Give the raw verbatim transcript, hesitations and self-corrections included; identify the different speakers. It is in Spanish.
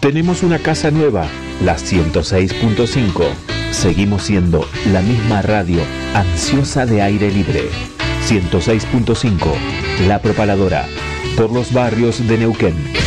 Speaker 1: Tenemos una casa nueva, la ciento seis punto cinco. Seguimos siendo la misma radio ansiosa de aire libre. ciento seis punto cinco, La Propaladora, por los barrios de Neuquén.